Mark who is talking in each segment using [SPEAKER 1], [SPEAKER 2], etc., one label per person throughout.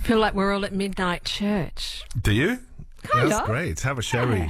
[SPEAKER 1] feel like we're all at midnight church.
[SPEAKER 2] Do you?
[SPEAKER 1] Kind
[SPEAKER 2] That's
[SPEAKER 1] of.
[SPEAKER 2] great. Have a sherry.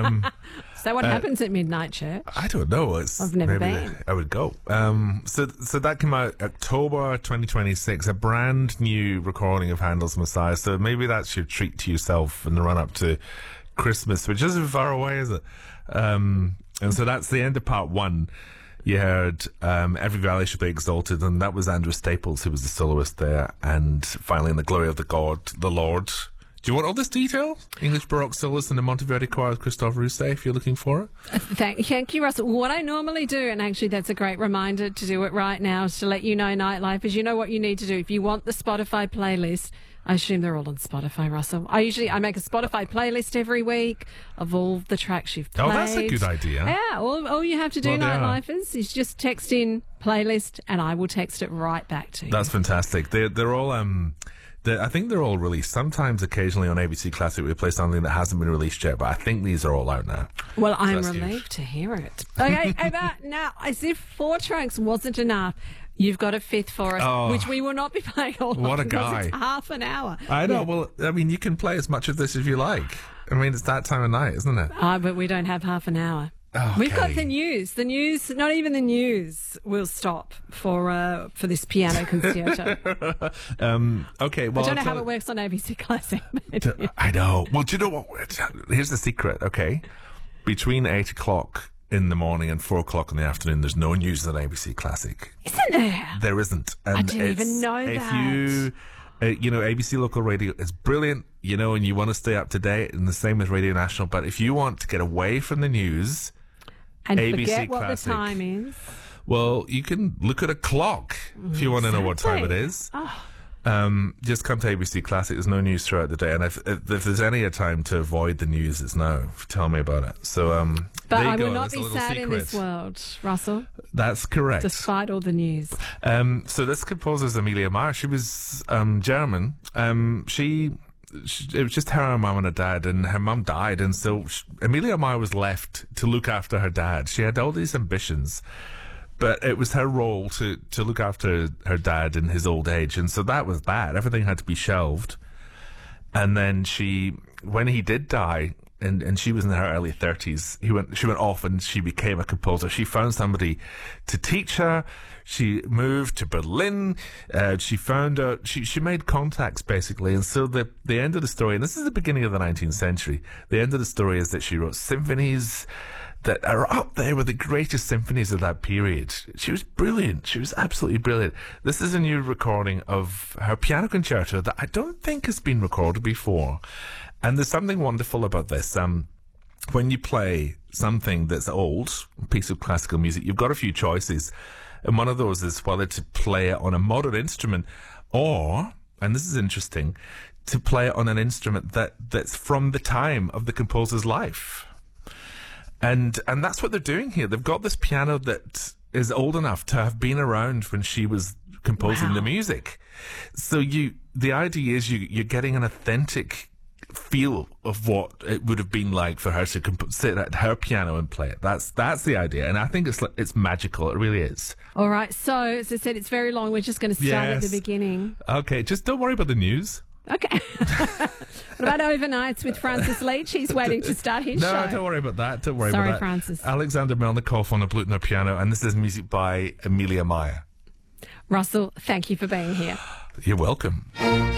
[SPEAKER 1] Is that what happens at midnight church?
[SPEAKER 2] I don't know.
[SPEAKER 1] I've never
[SPEAKER 2] maybe
[SPEAKER 1] been.
[SPEAKER 2] I would go. So that came out October 2026, a brand new recording of Handel's Messiah. So maybe that's your treat to yourself in the run up to Christmas, which isn't far away, is it? And so that's the end of part one. You heard Every Valley Shall Be Exalted, and that was Andrew Staples, who was the soloist there. And finally, In the Glory of the Lord. Do you want all this detail? English Baroque soloist in the Monteverdi Choir with Christophe Rousset, if you're looking for it.
[SPEAKER 1] Thank you, Russell. What I normally do, and actually that's a great reminder to do it right now, is to let you know, Nightlife, is you know what you need to do. If you want the Spotify playlist, I assume they're all on Spotify, Russell. I make a Spotify playlist every week of all the tracks you've played.
[SPEAKER 2] Oh, that's a good idea.
[SPEAKER 1] Yeah, all you have to do,
[SPEAKER 2] Well,
[SPEAKER 1] Nightlifers, is just text in playlist and I will text it right back to you.
[SPEAKER 2] That's fantastic. They're all... I think they're all released. Sometimes, occasionally on ABC Classic, we play something that hasn't been released yet, but I think these are all out now.
[SPEAKER 1] Well,
[SPEAKER 2] So
[SPEAKER 1] I'm
[SPEAKER 2] that's
[SPEAKER 1] relieved
[SPEAKER 2] huge.
[SPEAKER 1] to hear it. Okay, Ava, now, as if 4 tracks wasn't enough, you've got a 5th for us, which we will not be playing all
[SPEAKER 2] What a
[SPEAKER 1] because
[SPEAKER 2] guy.
[SPEAKER 1] it's half an hour.
[SPEAKER 2] I know.
[SPEAKER 1] Yeah.
[SPEAKER 2] Well, I mean, you can play as much of this as you like. I mean, it's that time of night, isn't it?
[SPEAKER 1] But we don't have half an hour.
[SPEAKER 2] Okay.
[SPEAKER 1] We've got the news. The news, not even the news will stop for this piano concerto.
[SPEAKER 2] Okay, well...
[SPEAKER 1] I don't know how it works on ABC Classic.
[SPEAKER 2] I know. Well, do you know what? Here's the secret, okay? Between 8 o'clock in the morning and 4 o'clock in the afternoon, there's no news on ABC Classic.
[SPEAKER 1] Isn't there?
[SPEAKER 2] There isn't. And
[SPEAKER 1] I didn't even know
[SPEAKER 2] if
[SPEAKER 1] that.
[SPEAKER 2] you ABC local radio is brilliant, and you want to stay up to date, and the same with Radio National. But if you want to get away from the news,
[SPEAKER 1] And
[SPEAKER 2] ABC
[SPEAKER 1] forget what
[SPEAKER 2] Classic.
[SPEAKER 1] the time is.
[SPEAKER 2] Well, you can look at a clock if you want to know what time it is. Just come to ABC Classic. There's no news throughout the day, and if there's any a time to avoid the news, it's now. Tell me about it. So,
[SPEAKER 1] But
[SPEAKER 2] there you
[SPEAKER 1] I
[SPEAKER 2] go.
[SPEAKER 1] will not
[SPEAKER 2] That's a
[SPEAKER 1] be
[SPEAKER 2] little
[SPEAKER 1] sad in this
[SPEAKER 2] secret.
[SPEAKER 1] world, Russell,
[SPEAKER 2] That's correct.
[SPEAKER 1] despite all the news.
[SPEAKER 2] So this composer is Amelia Meyer. She was German. It was just her mum and her dad, and her mum died, and so Amelia Meyer was left to look after her dad. She had all these ambitions, but it was her role to look after her dad in his old age, and so that was that. Everything had to be shelved. And then when he did die, and she was in her early 30s, she went off and she became a composer. She found somebody to teach her. She moved to Berlin. She found out, she made contacts basically. And so the end of the story, and this is the beginning of the 19th century, the end of the story is that she wrote symphonies that are up there with the greatest symphonies of that period. She was brilliant. She was absolutely brilliant. This is a new recording of her piano concerto that I don't think has been recorded before. And there's something wonderful about this. When you play something that's old, a piece of classical music, you've got a few choices. And one of those is whether to play it on a modern instrument or, and this is interesting, to play it on an instrument that's from the time of the composer's life. And that's what they're doing here. They've got this piano that is old enough to have been around when she was composing the music. So the idea is you're getting an authentic feel of what it would have been like for her to sit at her piano and play it. That's the idea, and I think it's magical. It really is.
[SPEAKER 1] All right, so as I said, it's very long. We're just going to start at the beginning.
[SPEAKER 2] Okay, just don't worry about the news.
[SPEAKER 1] Okay. What about Overnights with Francis Leach? He's waiting to start his show.
[SPEAKER 2] No, don't worry about that. Don't worry
[SPEAKER 1] Sorry,
[SPEAKER 2] about that.
[SPEAKER 1] Francis.
[SPEAKER 2] Alexander Melnikov on the Blutner piano, and this is music by Amelia Meyer.
[SPEAKER 1] Russell, thank you for being here.
[SPEAKER 2] You're welcome.